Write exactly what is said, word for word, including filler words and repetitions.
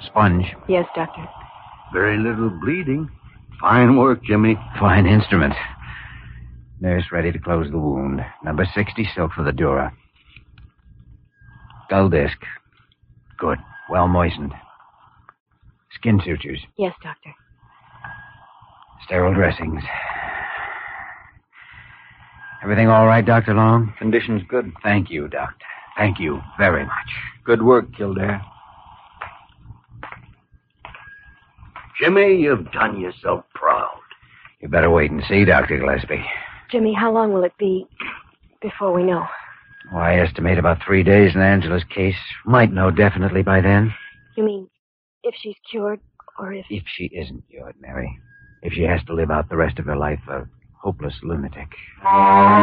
Sponge. Yes, Doctor. Very little bleeding. Fine work, Jimmy. Fine instrument. Nurse ready to close the wound. Number sixty silk for the dura. Dull disc. Good. Well moistened. Skin sutures. Yes, Doctor. Sterile dressings. Everything all right, Doctor Long? Condition's good. Thank you, Doctor. Thank you very much. Good work, Kildare. Jimmy, you've done yourself proud. You better wait and see, Doctor Gillespie. Jimmy, how long will it be before we know? Oh, I estimate about three days in Angela's case. Might know definitely by then. You mean if she's cured or if... If she isn't cured, Mary. If she has to live out the rest of her life a hopeless lunatic.